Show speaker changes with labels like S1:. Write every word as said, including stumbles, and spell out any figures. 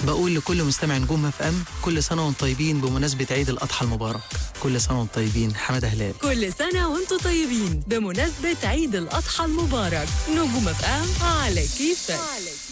S1: بقول لكل مستمع نجوم اف ام كل سنة وانتم طيبين بمناسبة عيد الأضحى المبارك. كل سنة وانتم طيبين. حمادة هلال.
S2: كل سنة وانتم طيبين بمناسبة عيد الأضحى المبارك. نجوم اف ام على كيفك.